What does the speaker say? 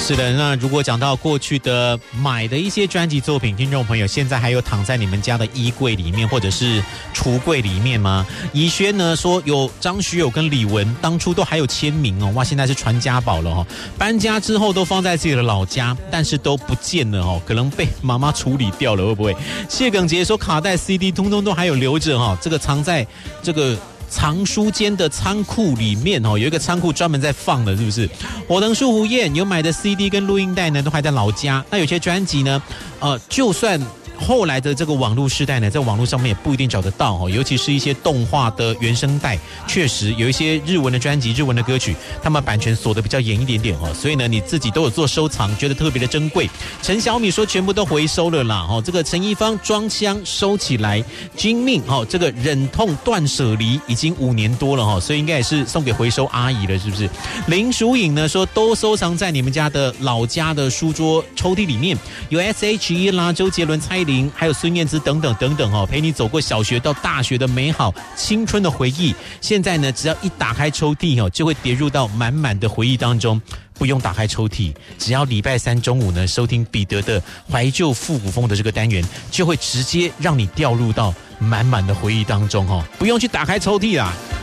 是的，那如果讲到过去的买的一些专辑作品，听众朋友现在还有躺在你们家的衣柜里面或者是橱柜里面吗？怡轩呢说有张学友跟李玟当初都还有签名哦，哇，现在是传家宝了哦。搬家之后都放在自己的老家，但是都不见了哦，可能被妈妈处理掉了，会不会？谢耿杰说卡带 CD 通通都还有留着哦，这个藏在这个藏书间的仓库里面哦，有一个仓库专门在放的，是不是？火藤树胡燕有买的 CD 跟录音带呢，都还在老家。那有些专辑呢，就算后来的这个网络时代呢，在网络上面也不一定找得到哦，尤其是一些动画的原声带，确实有一些日文的专辑、日文的歌曲，他们版权锁得比较严一点点哦，所以呢，你自己都有做收藏，觉得特别的珍贵。陈小米说全部都回收了啦哦，这个陈一芳装箱收起来，金命哦，这个忍痛断舍离已经5年多了哦，所以应该也是送给回收阿姨了，是不是？林淑颖呢说都收藏在你们家的老家的书桌抽屉里面，有 S.H.E 啦、周杰伦、蔡依林，还有孙燕姿等等等等哦，陪你走过小学到大学的美好青春的回忆。现在呢，只要一打开抽屉哦，就会跌入到满满的回忆当中。不用打开抽屉，只要礼拜三中午呢收听彼得的怀旧复古风的这个单元，就会直接让你掉入到满满的回忆当中哦，不用去打开抽屉啦。